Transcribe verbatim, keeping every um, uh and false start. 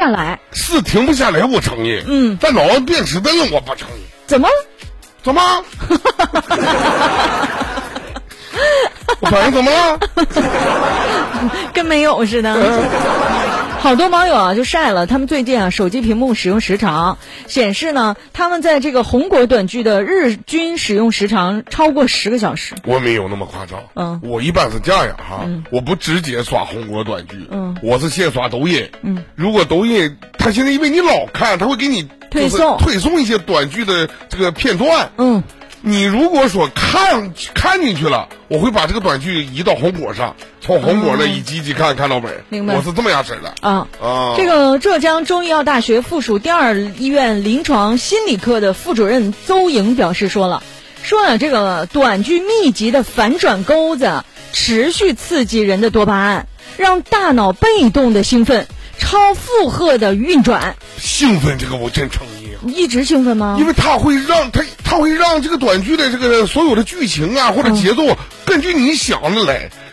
下来， 是停不下来，我承认。 嗯， 但老子变迟钝了，我不承认。 怎么？ 怎么？我反应怎么了？ 跟没有似的。好多网友啊就晒了他们最近啊手机屏幕使用时长，显示呢他们在这个红果短剧的日均使用时长超过十个小时。 我没有那么夸张， 嗯， 我一般是这样哈，嗯、我不直接刷红果短剧， 嗯， 我是先刷抖音， 嗯， 如果抖音它现在因为你老看，它会给你推送推送一些短剧的这个片段， 嗯。 你如果说看看进去了，我会把这个短剧移到红果上，从红果那一集集看、嗯、看到尾。 明白， 我是这么样式的。 啊啊， 这个浙江中医药大学附属第二医院临床心理科的副主任邹莹表示说了，说啊，这个短剧密集的反转钩子，持续刺激人的多巴胺，让大脑被动的兴奋，超负荷的运转。 兴奋这个我真承认。 一直兴奋吗？ 因为它会让它，它会让这个短剧的这个所有的剧情啊或者节奏，嗯、根据你想的来。